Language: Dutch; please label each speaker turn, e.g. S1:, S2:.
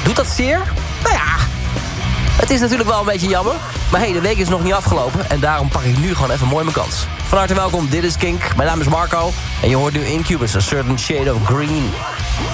S1: Doet dat zeer? Nou ja, het is natuurlijk wel een beetje jammer. Maar hey, de week is nog niet afgelopen. En daarom pak ik nu gewoon even mooi mijn kans. Van harte welkom, dit is Kink. Mijn naam is Marco. En je hoort nu Incubus, A Certain Shade of Green.